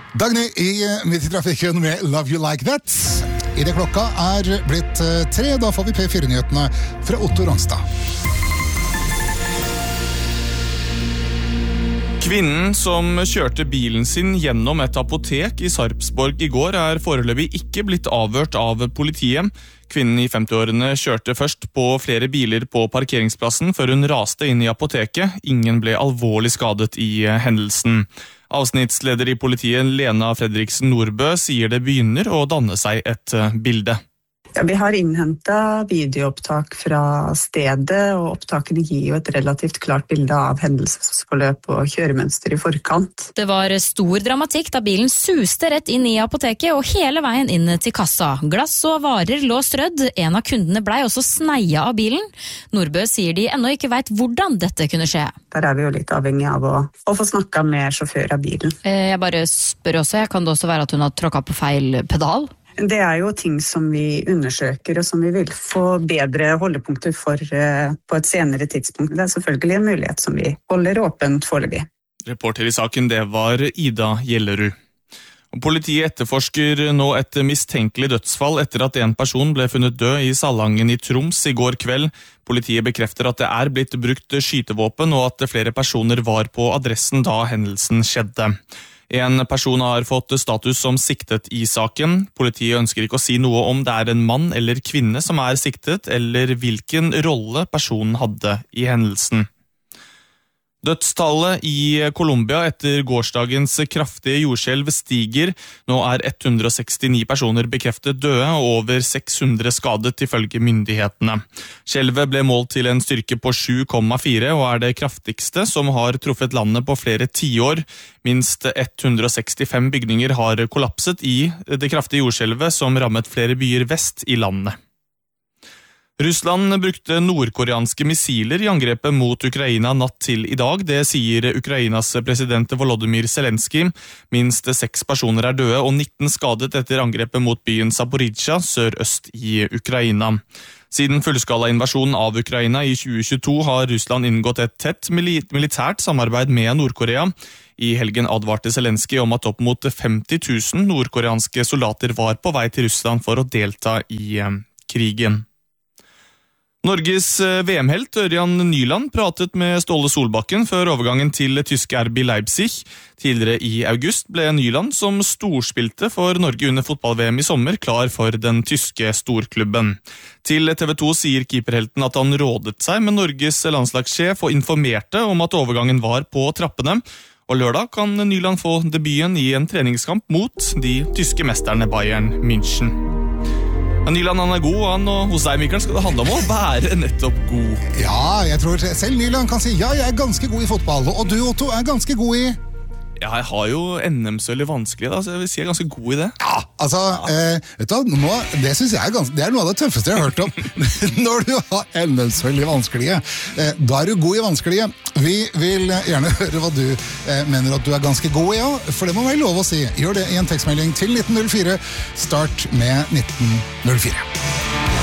Dagny i Midt i trafikken med Love You Like That. I det klokka blitt 3, da får vi P4-nyhetene fra Otto Rangstad. Kvinnen som kjørte bilen sin gjennom et apotek i Sarpsborg i går foreløpig ikke blitt avhørt av politiet. Kvinnen i 50-årene kjørte først på flere biler på parkeringsplassen før hun raste inn i apoteket. Ingen ble alvorlig skadet i hendelsen. Avsnittsleder i politiet Lena Fredriksen Nordbø sier det begynner å danne seg et bilde. Ja, vi har innhentet videoopptak fra stedet, og opptakene gir jo et relativt klart bilde av hendelsesforløp og kjøremønster i forkant. Det var stor dramatikk da bilen suste rett inn i apoteket og hele veien inn til kassa. Glass og varer lå strødd, en av kundene ble også sneia av bilen. Nordbø sier de ennå ikke vet hvordan dette kunne skje. Der vi jo litt avhengig av å få snakket med sjåfør av bilen. Jeg bare spør også, kan det også være at hun har tråkket på feil pedal? Det jo ting som vi undersøker, og som vi vil få bedre holdepunkter for på et senere tidspunkt. Det selvfølgelig en mulighet som vi holder åpent foreløpig. Reporter i saken, det var Ida Gjellerud. Politiet etterforsker nå et mistenkelig dødsfall etter at en person ble funnet død i Salangen i Troms i går kveld. Politiet bekrefter at det blitt brukt skytevåpen, og at flere personer var på adressen da hendelsen skjedde. En person har fått status som siktet i saken. Politiet ønsker ikke å si noe om det en mann eller kvinne som siktet, eller hvilken rolle personen hadde i hendelsen. Dødstallet i Colombia etter gårsdagens kraftige jordskjelv stiger. Nå 169 personer bekreftet døde og over 600 skadet ifølge myndighetene. Skjelvet ble målt til en styrke på 7,4 og det kraftigste som har truffet landet på flere tiår. Minst 165 bygninger har kollapset i det kraftige jordskjelvet som rammet flere byer vest i landet. Russland brukte nordkoreanske missiler i angrepet mot Ukraina natt til i dag. Det sier Ukrainas president Volodymyr Zelensky. Minst 6 personer døde og 19 skadet etter angrepet mot byen Zaporizjzja sørøst i Ukraina. Siden fullskala-invasjonen av Ukraina i 2022 har Russland inngått et tett militært samarbeid med Nordkorea. I helgen advarte Zelensky om at opp mot 50 000 nordkoreanske soldater var på vei til Russland for å delta i krigen. Norges VM-helt Ørjan Nyland pratet med Ståle Solbakken før overgangen til tyske RB Leipzig. Tidligere i august ble Nyland, som storspilte for Norge under fotball-VM i sommer, klar for den tyske storklubben. Til TV 2 sier keeperhelten at han rådet seg med Norges landslagssjef og informerte om at overgangen var på trappene. Og lørdag kan Nyland få debuten i en treningskamp mot de tyske mesterne Bayern München. Nyland god, og hos deg, Mikael, skal det handle om å være nettopp god. Ja, jeg tror selv Nyland kan si ja, jeg ganske god i fotball, og du, Otto, ganske god i... Ja, jeg har jo NM-sølv vanskelig, da, så jeg vil si jeg ganske god i det. Ja, altså, vet du, det synes jeg det noe av det tøffeste jeg har hørt om. Når du har NM-sølv vanskelige, da du god i vanskelige. Vi vil gjerne høre hva du mener at du ganske god i, ja, for det må være lov å si. Gjør det i en tekstmelding til 1904. Start med 1904.